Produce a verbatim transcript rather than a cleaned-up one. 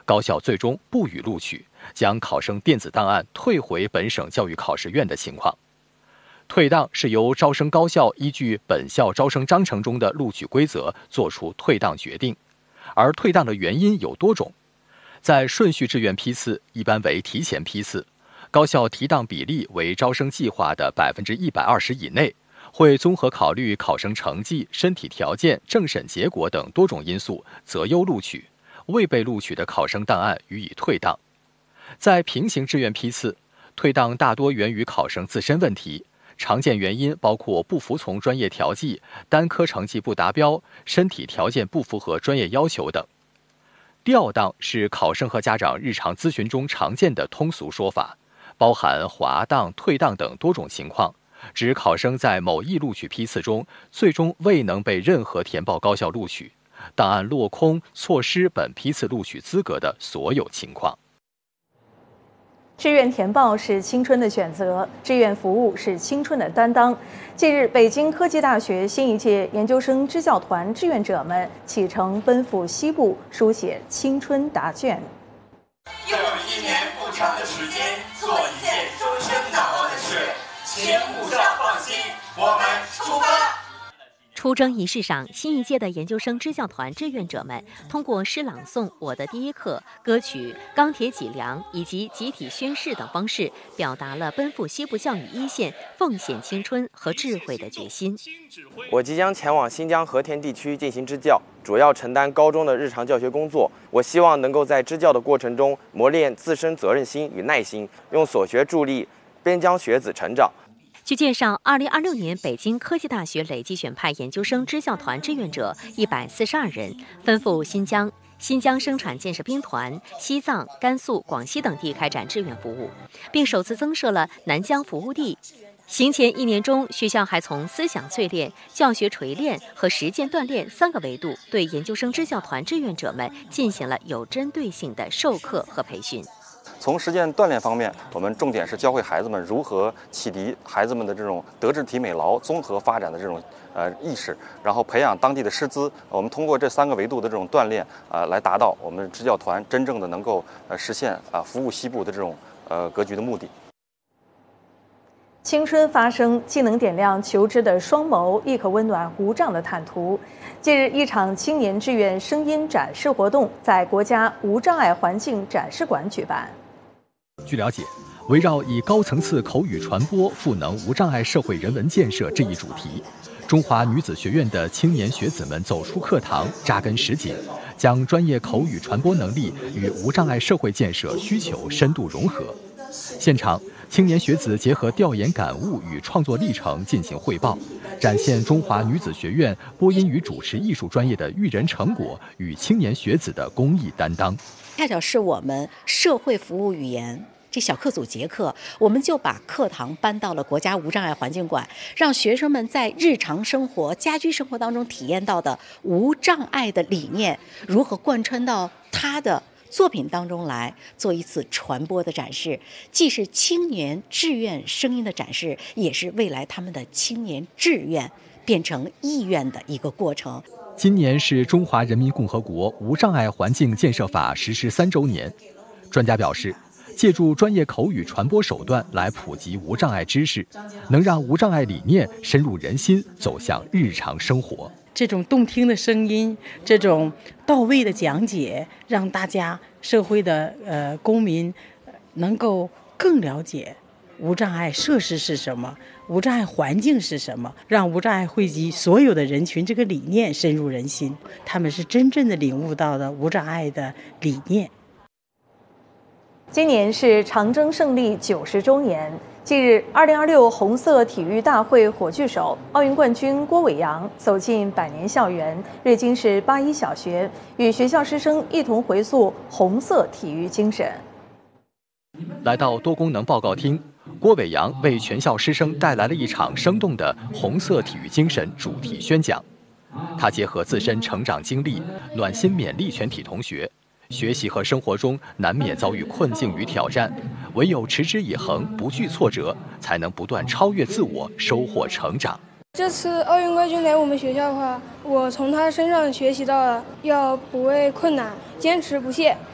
高校最终不予录取，将考生电子档案退回本省教育考试院的情况。退档是由招生高校依据本校招生章程中的录取规则作出退档决定，而退档的原因有多种。在顺序志愿批次，一般为提前批次，高校提档比例为招生计划的百分之一百二十以内，会综合考虑考生成绩、身体条件、政审结果等多种因素，择优录取。未被录取的考生档案予以退档。在平行志愿批次，退档大多源于考生自身问题，常见原因包括不服从专业调剂、单科成绩不达标、身体条件不符合专业要求等。调档是考生和家长日常咨询中常见的通俗说法，包含滑档、退档等多种情况，指考生在某一录取批次中最终未能被任何填报高校录取，档案落空，错失本批次录取资格的所有情况。 志愿填报是青春的选择，志愿服务是青春的担当。近日，北京科技大学新一届研究生支教团志愿者们启程奔赴西部，书写青春答卷。 又有一年不长的时间，做一件终生难忘的事，请武上放心，我们出发。 出征仪式上，新一届的研究生支教团志愿者们通过诗朗诵《我的第一课》、歌曲《钢铁脊梁》以及集体宣誓等方式，表达了奔赴西部教育一线、奉献青春和智慧的决心。 我即将前往新疆和田地区进行支教，主要承担高中的日常教学工作。我希望能够在支教的过程中磨练自身责任心与耐心，用所学助力边疆学子成长。 据介绍，二零二六年北京科技大学累计选派研究生支教团志愿者一百四十二人，分赴新疆、新疆生产建设兵团、西藏、甘肃、广西等地开展志愿服务，并首次增设了南疆服务地。行前一年中，学校还从思想淬炼、教学锤炼和实践锻炼三个维度，对研究生支教团志愿者们进行了有针对性的授课和培训。 从实践锻炼方面，我们重点是教会孩子们如何启迪孩子们的这种德智体美劳综合发展的这种呃意识，然后培养当地的师资。我们通过这三个维度的这种锻炼，啊、呃，来达到我们支教团真正的能够呃实现啊、呃、服务西部的这种呃格局的目的。 青春发生，既能点亮求知的双眸，亦可温暖无障的坦途。近日，一场青年志愿声音展示活动在国家无障碍环境展示馆举办。 据了解，围绕以高层次口语传播赋能无障碍社会人文建设这一主题，中华女子学院的青年学子们走出课堂，扎根实景，将专业口语传播能力与无障碍社会建设需求深度融合。现场，青年学子结合调研感悟与创作历程进行汇报，展现中华女子学院播音与主持艺术专业的育人成果与青年学子的公益担当。 恰巧是我们社会服务语言这小课组结课，我们就把课堂搬到了国家无障碍环境馆，让学生们在日常生活、家居生活当中体验到的无障碍的理念，如何贯穿到他的作品当中来，做一次传播的展示，既是青年志愿声音的展示，也是未来他们的青年志愿变成意愿的一个过程。 今年是中华人民共和国无障碍环境建设法实施三周年，专家表示，借助专业口语传播手段来普及无障碍知识，能让无障碍理念深入人心，走向日常生活。 这种动听的声音，这种到位的讲解，让大家社会的呃公民能够更了解无障碍设施是什么，无障碍环境是什么，让无障碍惠及所有的人群这个理念深入人心，他们是真正的领悟到了无障碍的理念。 今年是长征胜利九十周年。近日，二零二六红色体育大会火炬手、奥运冠军郭伟阳走进百年校园瑞金市八一小学，与学校师生一同回溯红色体育精神。 来到多功能报告厅，郭伟阳为全校师生带来了一场生动的红色体育精神主题宣讲。他结合自身成长经历，暖心勉励全体同学。学习和生活中难免遭遇困境与挑战，唯有持之以恒，不惧挫折，才能不断超越自我，收获成长。 这次奥运冠军来我们学校的话，我从他身上学习到了要不畏困难，坚持不懈，